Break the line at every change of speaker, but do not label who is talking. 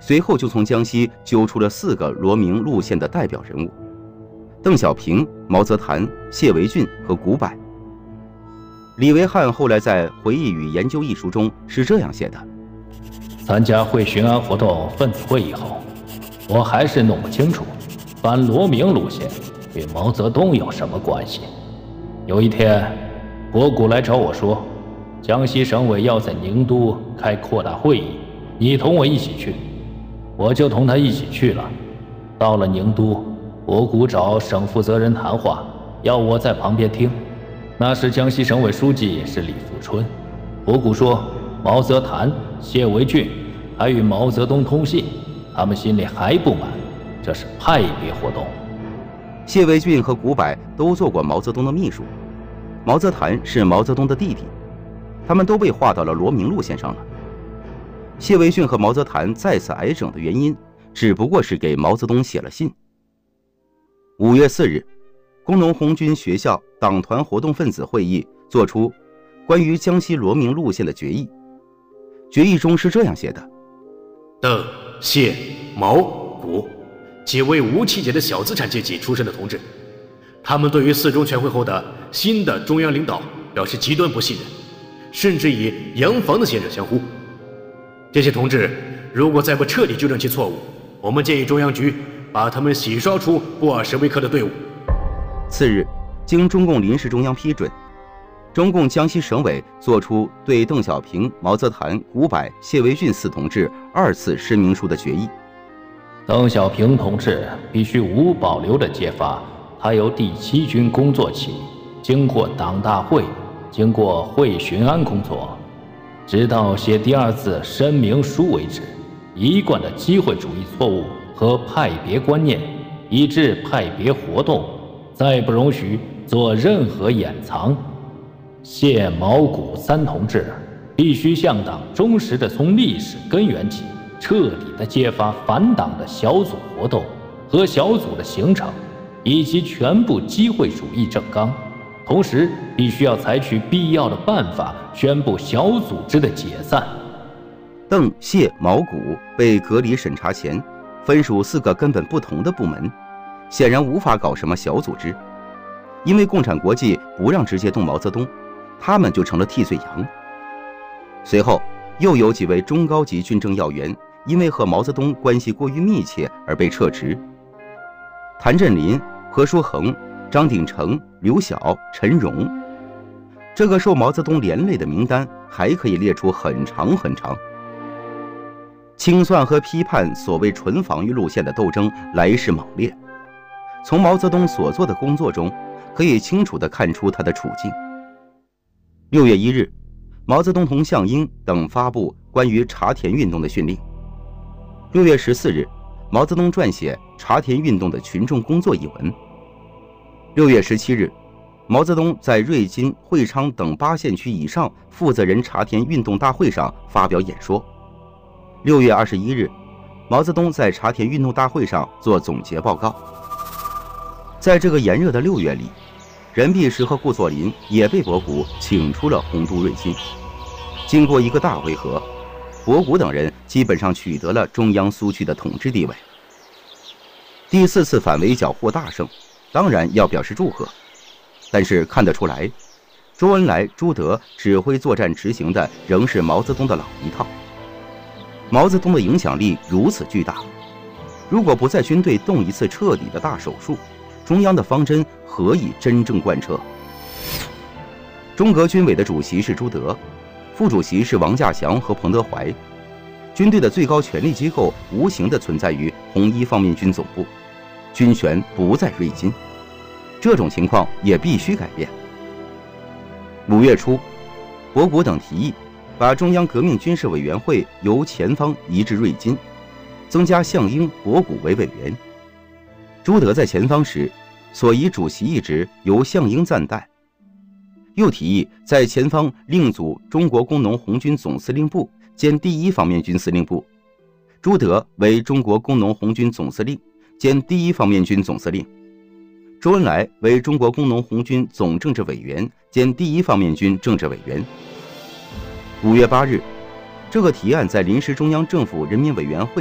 随后就从江西揪出了4个罗明路线的代表人物：邓小平、毛泽东、谢维俊和古柏。李维汉后来在《回忆与研究》一书中是这样写的：
参加会巡安活动分子会议后，我还是弄不清楚反罗明路线与毛泽东有什么关系。有一天，博古来找我说，江西省委要在宁都开扩大会议，你同我一起去。我就同他一起去了。到了宁都，博古找省负责人谈话，要我在旁边听。那时江西省委书记是李富春。博古说，毛泽东、谢维俊还与毛泽东通信，他们心里还不满，这是派别活动。
谢维俊和古柏都做过毛泽东的秘书，毛泽东是毛泽东的弟弟，他们都被划到了罗明路线上了。谢维俊和毛泽东再次挨整的原因，只不过是给毛泽东写了信。5月4日，工农红军学校党团活动分子会议作出关于江西罗明路线的决议。决议中是这样写的：
邓、谢、毛、古皆为无气节的小资产阶级出身的同志，他们对于4中全会后的新的中央领导表示极端不信任，甚至以洋房的先生相呼。这些同志如果再不彻底纠正其错误，我们建议中央局把他们洗刷出布尔什维克的队伍。
次日，经中共临时中央批准，中共江西省委作出对邓小平、毛泽东、古柏、谢维俊4同志2次申明书的决议。
邓小平同志必须无保留地揭发他由第7军工作起，经过党大会，经过会巡安工作，直到写第2次申明书为止，一贯的机会主义错误和派别观念，以致派别活动，再不容许做任何掩藏。谢、毛、古3同志必须向党忠实地从历史根源起，彻底地揭发反党的小组活动和小组的形成，以及全部机会主义政纲，同时必须要采取必要的办法宣布小组织的解散。
邓、谢、毛、古被隔离审查前，分属4个根本不同的部门，显然无法搞什么小组织。因为共产国际不让直接动毛泽东，他们就成了替罪羊。随后又有几位中高级军政要员因为和毛泽东关系过于密切而被撤职。谭震林、何书衡、张鼎丞、刘晓、陈荣，这个受毛泽东连累的名单还可以列出很长很长。清算和批判所谓纯防御路线的斗争来势猛烈，从毛泽东所做的工作中可以清楚地看出他的处境。6月1日，毛泽东同项英等发布关于茶田运动的训令。6月14日，毛泽东撰写茶田运动的群众工作一文。6月17日，毛泽东在瑞金、会昌等8县区以上负责人茶田运动大会上发表演说。6月21日，毛泽东在茶田运动大会上做总结报告。在这个炎热的6月里，任弼时和顾作霖也被博古请出了洪都瑞金。经过一个大回合，博古等人基本上取得了中央苏区的统治地位。第4次反围剿获大胜，当然要表示祝贺，但是看得出来，周恩来、朱德指挥作战执行的仍是毛泽东的老一套。毛泽东的影响力如此巨大，如果不在军队动一次彻底的大手术，中央的方针何以真正贯彻？中革军委的主席是朱德，副主席是王稼祥和彭德怀，军队的最高权力机构无形地存在于红一方面军总部，军权不在瑞金，这种情况也必须改变。5月初，博古等提议把中央革命军事委员会由前方移至瑞金，增加项英、博古为委员。朱德在前方时，所移主席一职由项英暂代。又提议在前方另组中国工农红军总司令部兼第1方面军司令部，朱德为中国工农红军总司令兼第1方面军总司令，周恩来为中国工农红军总政治委员兼第1方面军政治委员。5月8日，这个提案在临时中央政府人民委员会